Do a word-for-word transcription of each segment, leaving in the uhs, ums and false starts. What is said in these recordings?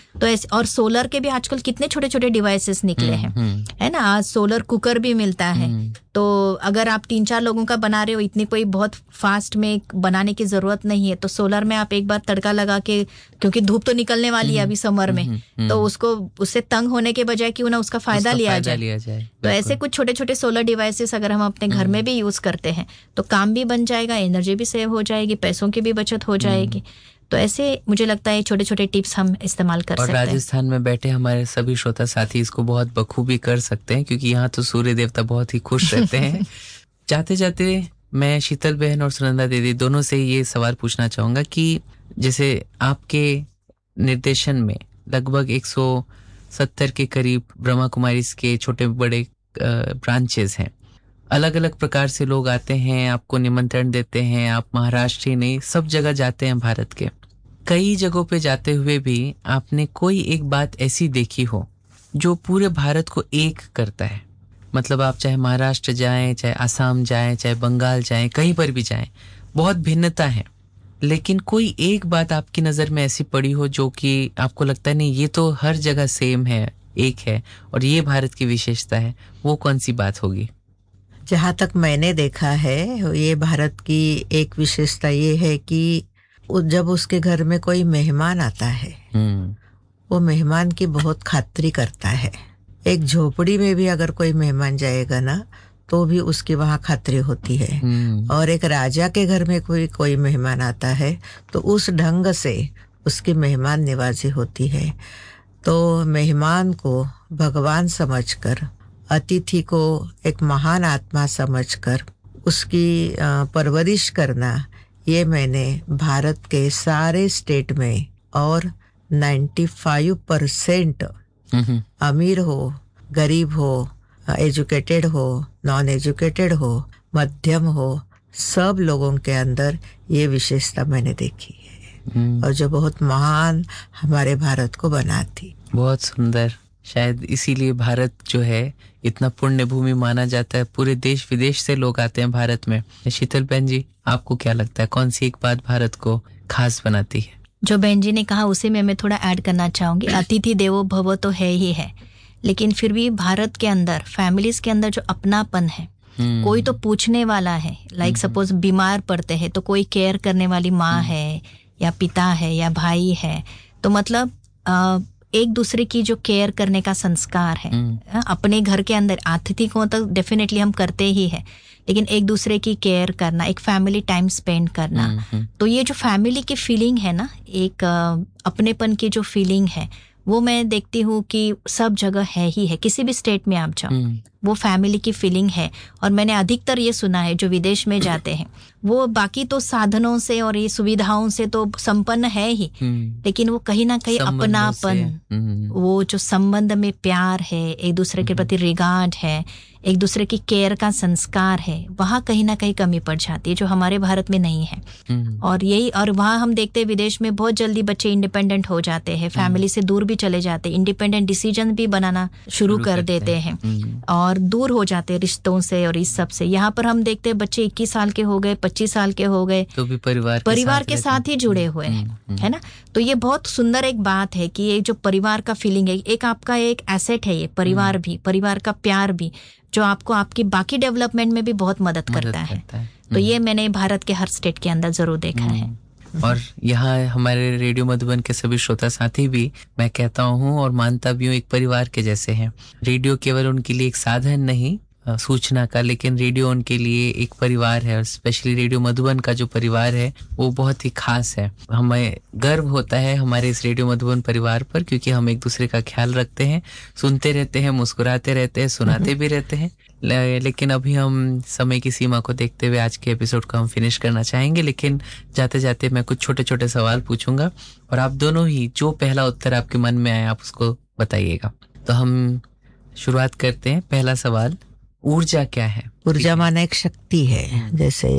तो ऐसे, और सोलर के भी आजकल कितने छोटे छोटे डिवाइसेस निकले हैं, है ना। आज सोलर कुकर भी मिलता है, तो अगर आप तीन चार लोगों का बना रहे हो, इतनी कोई बहुत फास्ट में बनाने की जरूरत नहीं है, तो सोलर में आप एक बार तड़का लगा के, क्योंकि धूप तो निकलने वाली है अभी समर में, तो उसको उससे तंग होने के बजाय क्यों ना उसका फायदा लिया जाए, लिया जाए। तो ऐसे कुछ छोटे छोटे सोलर डिवाइसेस अगर हम अपने घर में भी यूज करते हैं तो काम भी बन जाएगा, एनर्जी भी सेव हो जाएगी, पैसों की भी बचत हो जाएगी। तो ऐसे मुझे लगता है छोटे छोटे टिप्स हम इस्तेमाल कर सकते हैं। और राजस्थान में बैठे हमारे सभी श्रोता साथी इसको बहुत बखूबी कर सकते हैं, क्योंकि यहाँ तो सूर्य देवता बहुत ही खुश रहते हैं। जाते जाते मैं शीतल बहन और सुनंदा दीदी दोनों से ये सवाल पूछना चाहूंगा कि जैसे आपके निर्देशन में लगभग एक सौ सत्तर के करीब ब्रह्मा कुमारीज के छोटे बड़े ब्रांचेस हैं, अलग अलग प्रकार से लोग आते हैं, आपको निमंत्रण देते हैं, आप महाराष्ट्र ही नहीं सब जगह जाते हैं भारत के। कई जगहों पे जाते हुए भी आपने कोई एक बात ऐसी देखी हो जो पूरे भारत को एक करता है, मतलब आप चाहे महाराष्ट्र जाएं, चाहे असम जाएं, चाहे बंगाल जाएं, कहीं पर भी जाएं, बहुत भिन्नता है, लेकिन कोई एक बात आपकी नज़र में ऐसी पड़ी हो जो कि आपको लगता है नहीं ये तो हर जगह सेम है, एक है और ये भारत की विशेषता है, वो कौन सी बात होगी? जहाँ तक मैंने देखा है, ये भारत की एक विशेषता ये है कि जब उसके घर में कोई मेहमान आता है वो मेहमान की बहुत खातिरी करता है। एक झोपड़ी में भी अगर कोई मेहमान जाएगा ना तो भी उसकी वहाँ खातिरी होती है, और एक राजा के घर में कोई कोई मेहमान आता है तो उस ढंग से उसकी मेहमान नवाजी होती है। तो मेहमान को भगवान समझकर, अतिथि को एक महान आत्मा समझकर उसकी परवरिश करना, ये मैंने भारत के सारे स्टेट में और पचानवे परसेंट अमीर हो, गरीब हो, एजुकेटेड हो, नॉन एजुकेटेड हो, मध्यम हो, सब लोगों के अंदर ये विशेषता मैंने देखी है, और जो बहुत महान हमारे भारत को बनाती। बहुत सुंदर। शायद इसीलिए भारत जो है इतना पुण्य भूमि माना जाता है, पूरे देश विदेश से लोग आते हैं भारत में। शीतल बहन जी, आपको क्या लगता है कौन सी एक बात भारत को खास बनाती है? जो बहन जी ने कहा उसे में मैं थोड़ा ऐड करना चाहूंगी। अतिथि देवो भव तो है ही है, लेकिन फिर भी भारत के अंदर फैमिलीज के अंदर जो अपनापन है, कोई तो पूछने वाला है, लाइक सपोज बीमार पड़ते हैं तो कोई केयर करने वाली माँ है या पिता है या भाई है, तो मतलब आ, एक दूसरे की जो केयर करने का संस्कार है अपने घर के अंदर, अतिथि को तो डेफिनेटली हम करते ही है, लेकिन एक दूसरे की केयर करना, एक फैमिली टाइम स्पेंड करना, तो ये जो फैमिली की फीलिंग है ना, एक अपनेपन की जो फीलिंग है, वो मैं देखती हूँ कि सब जगह है ही है। किसी भी स्टेट में आप जाओ वो फैमिली की फीलिंग है। और मैंने अधिकतर ये सुना है जो विदेश में जाते हैं वो बाकी तो साधनों से और ये सुविधाओं से तो संपन्न है ही, लेकिन वो कहीं ना कहीं अपनापन, वो जो संबंध में प्यार है, एक दूसरे के प्रति रिगार्ड है, एक दूसरे की केयर का संस्कार है, वहाँ कहीं ना कहीं कमी पड़ जाती है जो हमारे भारत में नहीं है। और यही, और वहाँ हम देखते हैं विदेश में बहुत जल्दी बच्चे इंडिपेंडेंट हो जाते हैं, फैमिली से दूर भी चले जाते हैं, इंडिपेंडेंट डिसीजन भी बनाना शुरू कर देते हैं और दूर हो जाते हैं रिश्तों से और इस सब से। यहाँ पर हम देखते हैं बच्चे इक्कीस साल के हो गए, पच्चीस साल के हो गए, तो भी परिवार परिवार के साथ ही जुड़े हुए हैं, है ना। तो ये बहुत सुंदर एक बात है कि ये जो परिवार का फीलिंग है, एक आपका एक एसेट है ये परिवार भी, परिवार का प्यार भी, जो आपको आपकी बाकी डेवलपमेंट में भी बहुत मदद करता है। तो ये मैंने भारत के हर स्टेट के अंदर जरूर देखा है। और यहाँ हमारे रेडियो मधुबन के सभी श्रोता साथी भी, मैं कहता हूँ और मानता भी हूँ, एक परिवार के जैसे हैं। रेडियो केवल उनके लिए एक साधन नहीं सूचना का, लेकिन रेडियो उनके लिए एक परिवार है, और स्पेशली रेडियो मधुबन का जो परिवार है वो बहुत ही खास है। हमें गर्व होता है हमारे इस रेडियो मधुबन परिवार पर, क्योंकि हम एक दूसरे का ख्याल रखते हैं, सुनते रहते हैं, मुस्कुराते रहते हैं, सुनाते भी रहते हैं। लेकिन अभी हम समय की सीमा को देखते हुए आज के एपिसोड को हम फिनिश करना चाहेंगे, लेकिन जाते जाते मैं कुछ छोटे छोटे सवाल पूछूंगा और आप दोनों ही जो पहला उत्तर आपके मन में आए आप उसको बताइएगा। तो हम शुरुआत करते हैं। पहला सवाल, ऊर्जा क्या है? ऊर्जा माने एक शक्ति है। जैसे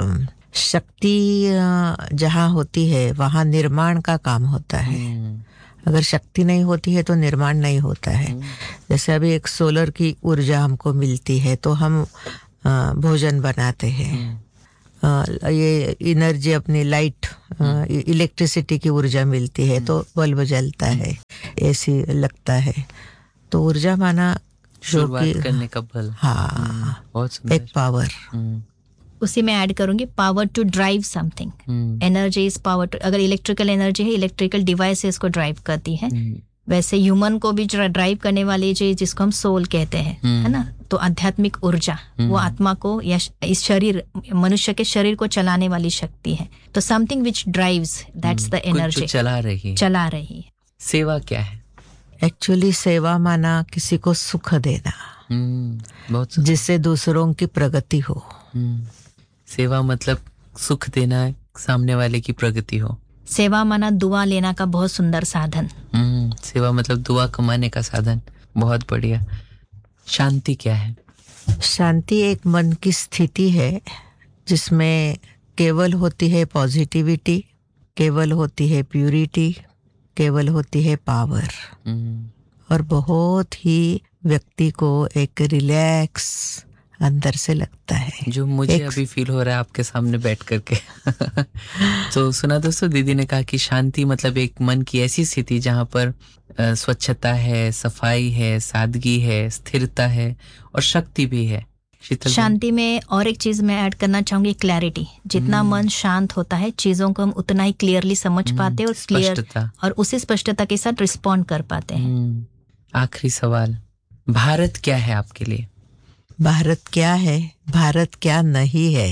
शक्ति जहाँ होती है वहाँ निर्माण का काम होता है, अगर शक्ति नहीं होती है तो निर्माण नहीं होता है। जैसे अभी एक सोलर की ऊर्जा हमको मिलती है तो हम भोजन बनाते हैं, ये एनर्जी अपनी लाइट इलेक्ट्रिसिटी की ऊर्जा मिलती है तो बल्ब जलता है, ऐसी लगता है। तो ऊर्जा माना शुरुआत करने का बल। हाँ, बहुत सुंदर। एक पावर। उसी में ऐड करूंगी power to drive something. Energy is power to, अगर इलेक्ट्रिकल एनर्जी है, इलेक्ट्रिकल डिवाइसेस को ड्राइव करती है, वैसे ह्यूमन को भी ड्राइव करने वाली चीज जिसको हम सोल कहते हैं, है ना, तो आध्यात्मिक ऊर्जा वो आत्मा को या इस शरीर, मनुष्य के शरीर को चलाने वाली शक्ति है। तो something which drives, that's the energy, चला रही चला रही है। सेवा क्या है? एक्चुअली सेवा माना किसी को सुख देना, बहुत जिससे दूसरों की प्रगति हो। सेवा मतलब सुख देना, सामने वाले की प्रगति हो। सेवा माना दुआ लेना का बहुत सुंदर साधन। सेवा मतलब दुआ कमाने का साधन। बहुत बढ़िया। शांति क्या है? शांति एक मन की स्थिति है जिसमें केवल होती है पॉजिटिविटी, केवल होती है प्यूरिटी, केवल होती है पावर, और बहुत ही व्यक्ति को एक रिलैक्स अंदर से लगता है, जो मुझे अभी फील हो रहा है आपके सामने बैठ करके। तो सुना दोस्तों, दीदी ने कहा कि शांति मतलब एक मन की ऐसी स्थिति जहाँ पर स्वच्छता है, सफाई है, सादगी है, स्थिरता है और शक्ति भी है। शांति में और एक चीज मैं ऐड करना चाहूंगी, क्लैरिटी। जितना मन शांत होता है, चीजों को हम उतना ही क्लियरली समझ पाते हैं और क्लियर और उसी स्पष्टता के साथ रिस्पॉन्ड कर पाते हैं। आखिरी सवाल, भारत क्या है आपके लिए? भारत क्या है? भारत क्या नहीं है?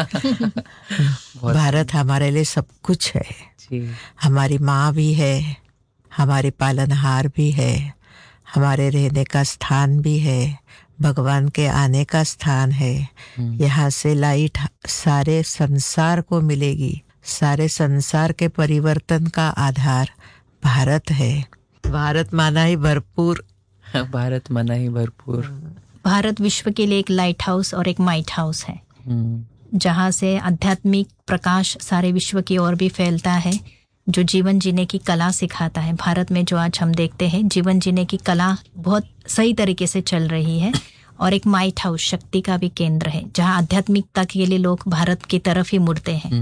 भारत हमारे लिए सब कुछ है जी। हमारी माँ भी है, हमारी पालनहार भी है, हमारे रहने का स्थान भी है, भगवान के आने का स्थान है। यहाँ से लाइट सारे संसार को मिलेगी। सारे संसार के परिवर्तन का आधार भारत है। भारत माना ही भरपूर। भारत माना ही भरपूर। भारत विश्व के लिए एक लाइट हाउस और एक माइट हाउस है, जहाँ से आध्यात्मिक प्रकाश सारे विश्व की ओर भी फैलता है, जो जीवन जीने की कला सिखाता है। भारत में जो आज हम देखते हैं, जीवन जीने की कला बहुत सही तरीके से चल रही है। और एक माइट हाउस शक्ति का भी केंद्र है, जहाँ आध्यात्मिकता के लिए लोग भारत की तरफ ही मुड़ते हैं।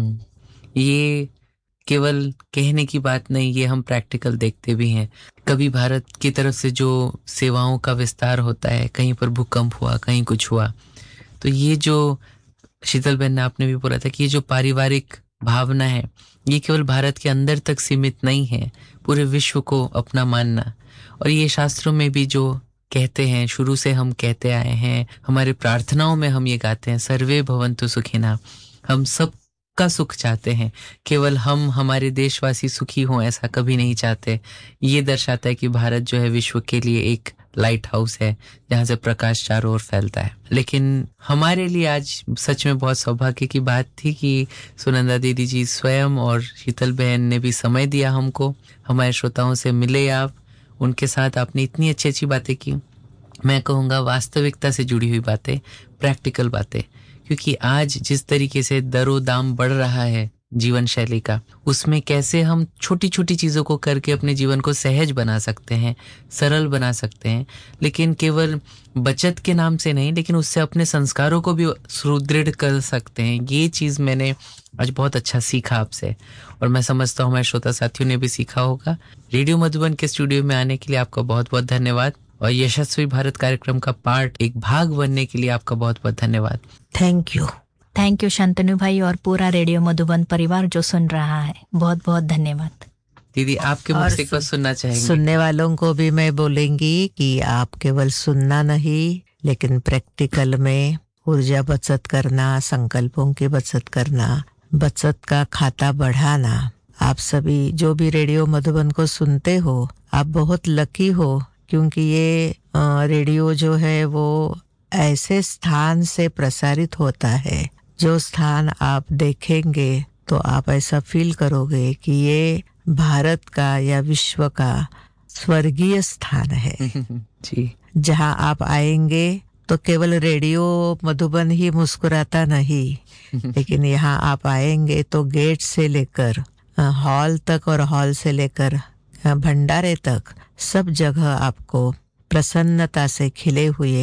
ये केवल कहने की बात नहीं, ये हम प्रैक्टिकल देखते भी हैं। कभी भारत की तरफ से जो सेवाओं का विस्तार होता है, कहीं पर भूकंप हुआ, कहीं कुछ हुआ, तो ये जो शीतल बहन ने आपने भी बोला था कि ये जो पारिवारिक भावना है, ये केवल भारत के अंदर तक सीमित नहीं है, पूरे विश्व को अपना मानना। और ये शास्त्रों में भी जो कहते हैं, शुरू से हम कहते आए हैं, हमारे प्रार्थनाओं में हम ये गाते हैं, सर्वे भवन्तु सुखिनः। हम सब का सुख चाहते हैं, केवल हम हमारे देशवासी सुखी हों ऐसा कभी नहीं चाहते। ये दर्शाता है कि भारत जो है विश्व के लिए एक लाइट हाउस है, जहाँ से प्रकाश चारों ओर फैलता है। लेकिन हमारे लिए आज सच में बहुत सौभाग्य की बात थी कि सुनंदा दीदी जी स्वयं और शीतल बहन ने भी समय दिया हमको, हमारे श्रोताओं से मिले आप, उनके साथ आपने इतनी अच्छी अच्छी बातें की। मैं कहूँगा वास्तविकता से जुड़ी हुई बातें, प्रैक्टिकल बातें, क्योंकि आज जिस तरीके से दरो दाम बढ़ रहा है जीवन शैली का, उसमें कैसे हम छोटी छोटी चीज़ों को करके अपने जीवन को सहज बना सकते हैं, सरल बना सकते हैं। लेकिन केवल बचत के नाम से नहीं, लेकिन उससे अपने संस्कारों को भी सुदृढ़ कर सकते हैं। ये चीज़ मैंने आज बहुत अच्छा सीखा आपसे, और मैं समझता हूँ हमारे श्रोता साथियों ने भी सीखा होगा। रेडियो मधुबन के स्टूडियो में आने के लिए आपका बहुत बहुत धन्यवाद, और यशस्वी भारत कार्यक्रम का पार्ट, एक भाग बनने के लिए आपका बहुत बहुत धन्यवाद। Thank you. Thank you Shantanu भाई और पूरा रेडियो मधुबन परिवार जो सुन रहा है, बहुत बहुत धन्यवाद। दीदी आपके मुख से कुछ सुनना चाहेंगे? सुनने वालों को भी मैं बोलेंगी कि आप केवल सुनना नहीं, लेकिन प्रैक्टिकल में ऊर्जा बचत करना, संकल्पों की बचत करना, बचत का खाता बढ़ाना। आप सभी जो भी रेडियो मधुबन को सुनते हो, आप बहुत लकी हो, क्योंकि ये रेडियो जो है वो ऐसे स्थान से प्रसारित होता है, जो स्थान आप देखेंगे तो आप ऐसा फील करोगे कि ये भारत का या विश्व का स्वर्गीय स्थान है। जी। जहां आप आएंगे तो केवल रेडियो मधुबन ही मुस्कुराता नहीं, लेकिन यहाँ आप आएंगे तो गेट से लेकर हॉल तक और हॉल से लेकर भंडारे तक सब जगह आपको प्रसन्नता से खिले हुए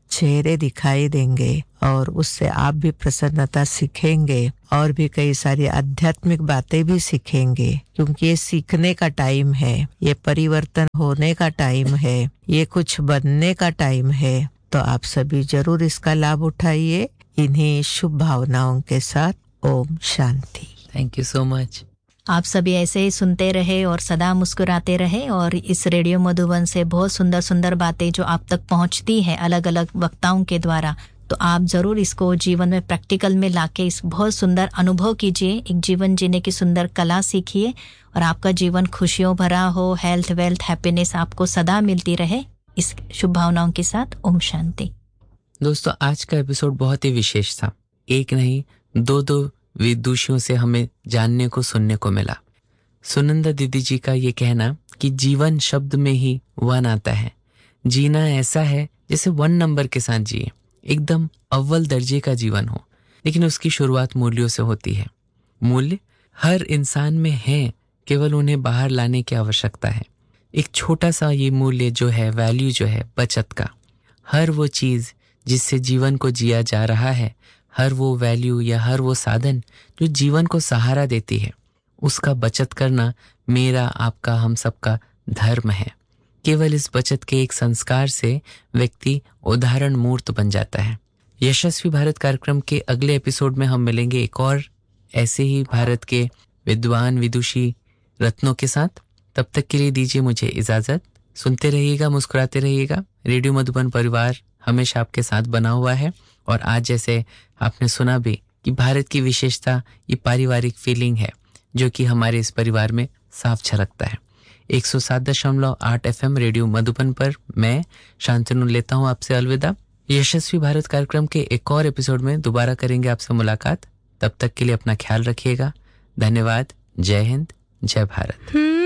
चेहरे दिखाई देंगे और उससे आप भी प्रसन्नता सीखेंगे और भी कई सारी आध्यात्मिक बातें भी सीखेंगे, क्योंकि ये सीखने का टाइम है, ये परिवर्तन होने का टाइम है, ये कुछ बनने का टाइम है। तो आप सभी जरूर इसका लाभ उठाइए। इन्हीं शुभ भावनाओं के साथ Om Shanti. Thank you so much. आप सभी ऐसे ही सुनते रहे और सदा मुस्कुराते रहे, और इस रेडियो मधुबन से बहुत सुंदर सुंदर बातें जो आप तक पहुंचती है अलग अलग वक्ताओं के द्वारा, तो आप जरूर इसको जीवन में प्रैक्टिकल में लाके इस बहुत सुंदर अनुभव कीजिए, एक जीवन जीने की सुंदर कला सीखिए और आपका जीवन खुशियों भरा हो, हेल्थ वेल्थ हैप्पीनेस आपको सदा मिलती रहे। इस शुभ भावनाओं के साथ ओम शांति। दोस्तों, आज का एपिसोड बहुत ही विशेष था। एक नहीं दो दो विदुषियों से हमें जानने को सुनने को मिला। सुनंदा दीदी जी का ये कहना कि जीवन शब्द में ही वन आता है, जीना ऐसा है जैसे वन नंबर के साथ जिए, एकदम अव्वल दर्जे का जीवन हो, लेकिन उसकी शुरुआत मूल्यों से होती है। मूल्य हर इंसान में है, केवल उन्हें बाहर लाने की आवश्यकता है। एक छोटा सा ये मूल्य जो है, वैल्यू जो है बचत का, हर वो चीज़ जिससे जीवन को जिया जा रहा है, हर वो वैल्यू या हर वो साधन जो जीवन को सहारा देती है, उसका बचत करना मेरा, आपका, हम सबका धर्म है। केवल इस बचत के एक संस्कार से व्यक्ति उदाहरण मूर्त बन जाता है। यशस्वी भारत कार्यक्रम के अगले एपिसोड में हम मिलेंगे एक और ऐसे ही भारत के विद्वान विदुषी रत्नों के साथ। तब तक के लिए दीजिए मुझे इजाजत। सुनते रहिएगा, मुस्कुराते रहिएगा। रेडियो मधुबन परिवार हमेशा आपके साथ बना हुआ है, और आज जैसे आपने सुना भी कि भारत की विशेषता ये पारिवारिक फीलिंग है जो कि हमारे इस परिवार में साफ झलकता है। एक सौ सात दशमलव आठ एफ एम रेडियो मधुबन पर मैं शांतनु लेता हूँ आपसे अलविदा। यशस्वी भारत कार्यक्रम के एक और एपिसोड में दोबारा करेंगे आपसे मुलाकात। तब तक के लिए अपना ख्याल रखिएगा। धन्यवाद। जय हिंद, जय भारत।